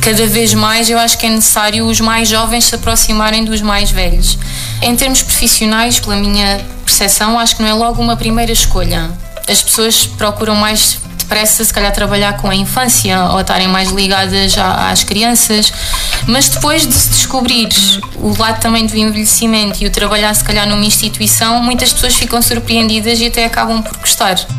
cada vez mais eu acho que é necessário os mais jovens se aproximarem dos mais velhos. Em termos profissionais, pela minha percepção, acho que não é logo uma primeira escolha. As pessoas procuram mais depressa, se calhar, trabalhar com a infância ou estarem mais ligadas às crianças, mas depois de se descobrir o lado também do envelhecimento e o trabalhar, se calhar, numa instituição, muitas pessoas ficam surpreendidas e até acabam por gostar.